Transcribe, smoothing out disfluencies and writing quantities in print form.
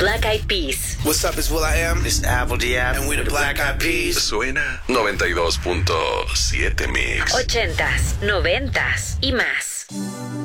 Black Eyed Peas. What's up, it's will.i.am. This is Apple D.App. And we're the Black Eyed Peas. Suena 92.7 Mix. 80s, 90s y más.